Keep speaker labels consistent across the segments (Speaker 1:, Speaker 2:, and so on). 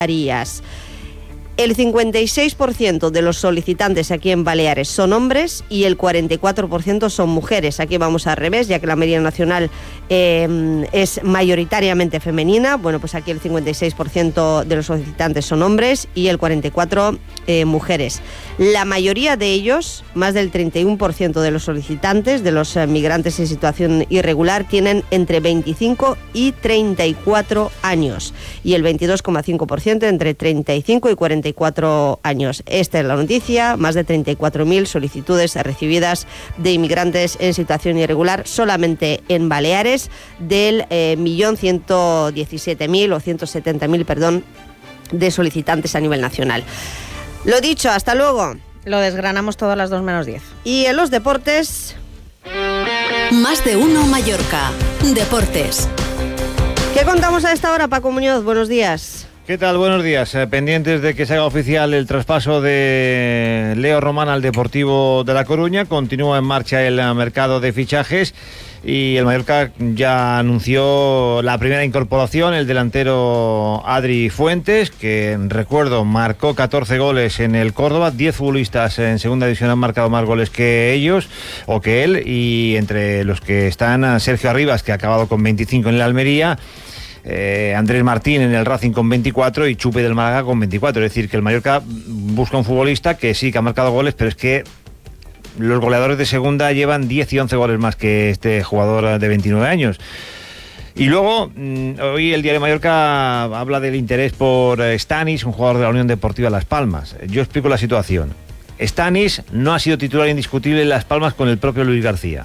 Speaker 1: El 56% de los solicitantes aquí en Baleares son hombres y el 44% son mujeres. Aquí vamos al revés, ya que la media nacional es mayoritariamente femenina. Bueno, pues aquí el 56% de los solicitantes son hombres y el 44% mujeres. La mayoría de ellos, más del 31% de los solicitantes, de los migrantes en situación irregular, tienen entre 25 y 34 años y el 22,5% entre 35 y 44 años. Esta es la noticia: más de 34.000 solicitudes recibidas de inmigrantes en situación irregular solamente en Baleares, del 1.117.000 o 170.000, perdón, de solicitantes a nivel nacional. Lo dicho, hasta luego.
Speaker 2: Lo desgranamos todas las 2:10.
Speaker 1: Y en los deportes...
Speaker 3: Más de uno Mallorca. Deportes.
Speaker 1: ¿Qué contamos a esta hora, Paco Muñoz? Buenos días.
Speaker 4: ¿Qué tal? Buenos días. Pendientes de que se haga oficial el traspaso de Leo Román al Deportivo de La Coruña. Continúa en marcha el mercado de fichajes y el Mallorca ya anunció la primera incorporación, el delantero Adri Fuentes, que, recuerdo, marcó 14 goles en el Córdoba. 10 futbolistas en segunda división han marcado más goles que ellos o que él, y entre los que están Sergio Arribas, que ha acabado con 25 en el Almería, Andrés Martín en el Racing con 24 y Chupe del Málaga con 24. Es decir, que el Mallorca busca un futbolista que sí, que ha marcado goles, pero es que los goleadores de segunda llevan 10 y 11 goles más que este jugador de 29 años. Y luego, hoy el Diario Mallorca habla del interés por Stanis, un jugador de la Unión Deportiva Las Palmas. Yo explico la situación. Stanis no ha sido titular indiscutible en Las Palmas con el propio Luis García.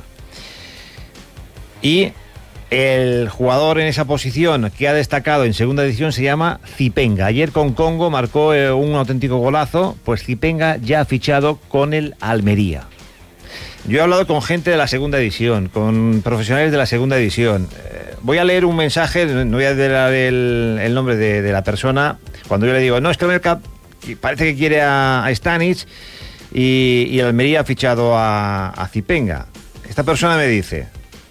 Speaker 4: Y el jugador en esa posición que ha destacado en segunda división se llama Zipenga. Ayer con Congo marcó un auténtico golazo. Pues Zipenga ya ha fichado con el Almería. Yo he hablado con gente de la segunda división, con profesionales de la segunda división. Voy a leer un mensaje, no voy a dar el nombre de la persona. Cuando yo le digo, no, es que el Mallorca parece que quiere a Stanis y el Almería ha fichado a Zipenga. Esta persona me dice: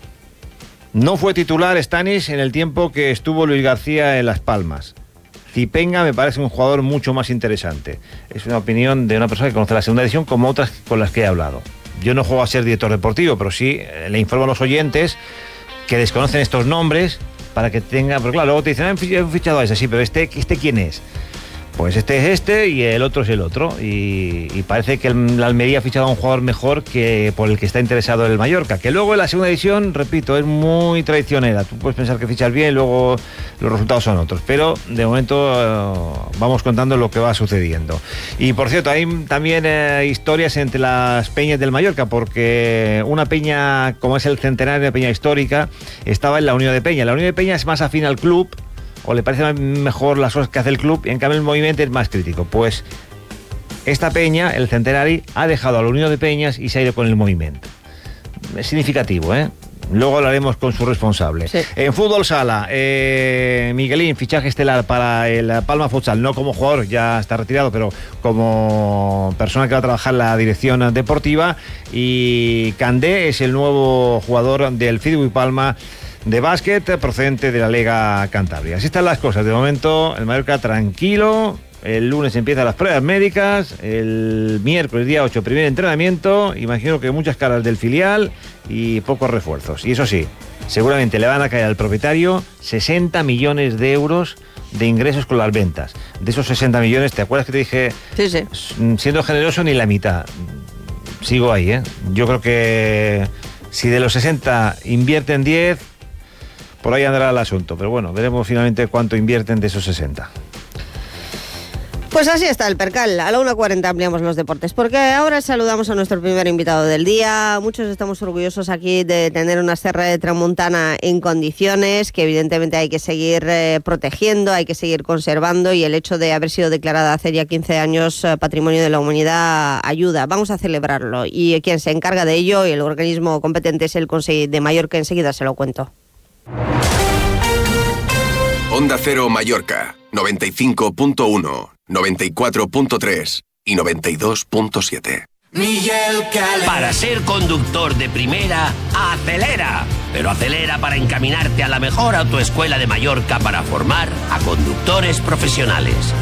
Speaker 4: no fue titular Stanis en el tiempo que estuvo Luis García en Las Palmas. Zipenga me parece un jugador mucho más interesante. Es una opinión de una persona que conoce la segunda división, como otras con las que he hablado. Yo no juego a ser director deportivo, pero sí le informo a los oyentes que desconocen estos nombres para que tenga... Pero claro, luego te dicen, he fichado a ese, sí, pero ¿este quién es? Pues este es este y el otro es el otro. Y parece que la Almería ha fichado a un jugador mejor que por el que está interesado el Mallorca. Que luego en la segunda división, repito, es muy traicionera. Tú puedes pensar que fichas bien y luego los resultados son otros. Pero de momento vamos contando lo que va sucediendo. Y por cierto, hay también historias entre las peñas del Mallorca, porque una peña como es el Centenario, de peña histórica, estaba en la Unión de Peña. La Unión de Peña es más afín al club, o le parece mejor las cosas que hace el club, y en cambio el movimiento es más crítico. Pues esta peña, el Centenari, ha dejado a la Unión de Peñas y se ha ido con el movimiento. Es significativo, ¿eh? Luego hablaremos con su responsable. Sí. En fútbol sala, Miguelín, fichaje estelar para el Palma Futsal, no como jugador, ya está retirado, pero como persona que va a trabajar en la dirección deportiva. Y Candé es el nuevo jugador del Fidui Palma de básquet, procedente de la Lega Cantabria. Así están las cosas. De momento, el Mallorca tranquilo. El lunes empiezan las pruebas médicas. El miércoles, día 8, primer entrenamiento. Imagino que muchas caras del filial y pocos refuerzos. Y eso sí, seguramente le van a caer al propietario 60 millones de euros de ingresos con las ventas. De esos 60 millones, ¿te acuerdas que te dije?
Speaker 1: Sí, sí.
Speaker 4: Siendo generoso, ni la mitad. Sigo ahí, ¿eh? Yo creo que si de los 60 invierten 10... por ahí andará el asunto, pero bueno, veremos finalmente cuánto invierten de esos 60.
Speaker 1: Pues así está el percal. A la 1:40 ampliamos los deportes, porque ahora saludamos a nuestro primer invitado del día. Muchos estamos orgullosos aquí de tener una Serra de Tramuntana en condiciones, que evidentemente hay que seguir protegiendo, hay que seguir conservando, y el hecho de haber sido declarada hace ya 15 años Patrimonio de la Humanidad ayuda. Vamos a celebrarlo, y quien se encarga de ello y el organismo competente es el Consell de Mallorca. Enseguida se lo cuento.
Speaker 5: Onda Cero Mallorca, 95.1, 94.3 y 92.7.
Speaker 6: Para ser conductor de primera, acelera. Pero acelera para encaminarte a la mejor autoescuela de Mallorca para formar a conductores profesionales.